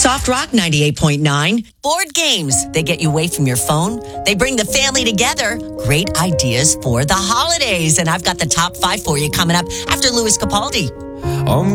Soft Rock 98.9. Board games. They get you away from your phone. They bring the family together. Great ideas for the holidays. And I've got the top 5 for you coming up after Louis Capaldi.